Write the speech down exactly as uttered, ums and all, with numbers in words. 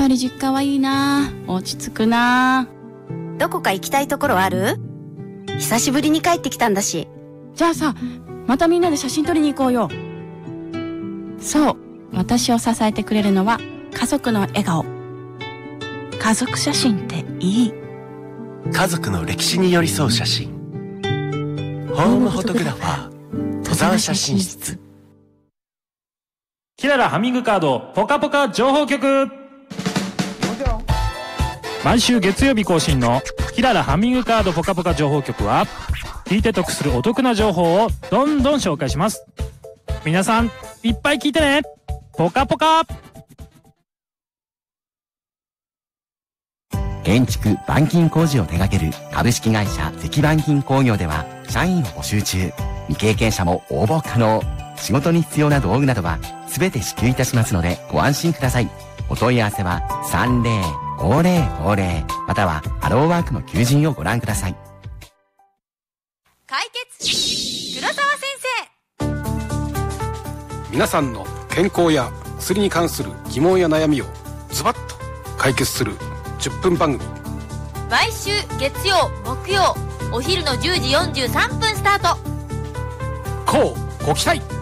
ぱり実家はいいな。落ち着くな。 どこか行きたいところある？久しぶりに帰ってきたんだし。 じゃあさ、またみんなで写真撮りに行こうよ。そう、私を支えてくれるのは家族の笑顔。家族写真っていい。 家族の歴史に寄り添う写真、ホームフォトグラファー戸沢写真室。 キララハミングカードポカポカ情報局。毎週月曜日更新のキララハミングカードポカポカ情報局は、聞いて得するお得な情報をどんどん紹介します。皆さんいっぱい聞いてね。ポカポカ。 建築板金工事を手掛ける株式会社関板金工業では社員を募集中。未経験者も応募可能。仕事に必要な道具などは全て支給いたしますのでご安心ください。お問い合わせは さんぜろごぜろごぜろ またはハローワークの求人をご覧ください。 解決黒沢先皆さんの健康や薬に関する疑問や悩みをズバッと解決するじゅっぷん番組。 生。毎週月曜木曜お昼のじゅうじよんじゅうさんぷんスタート。 こうご期待。